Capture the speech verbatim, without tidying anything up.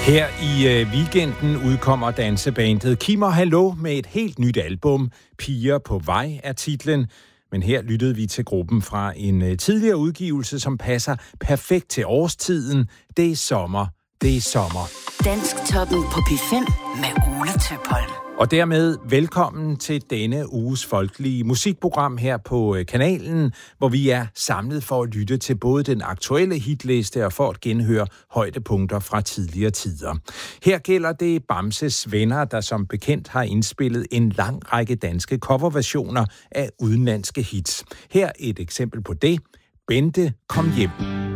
Her i øh, weekenden udkommer dansebandet Kim og Hallo med et helt nyt album. Piger på vej er titlen. Men her lyttede vi til gruppen fra en øh, tidligere udgivelse, som passer perfekt til årstiden. Det er sommer. Det er sommer. Dansktoppen på P fem med Ole Tøpholm. Og dermed velkommen til denne uges folkelige musikprogram her på kanalen, hvor vi er samlet for at lytte til både den aktuelle hitliste og for at genhøre højdepunkter fra tidligere tider. Her gælder det Bamses Venner, der som bekendt har indspillet en lang række danske coverversioner af udenlandske hits. Her et eksempel på det. Bente, kom hjem.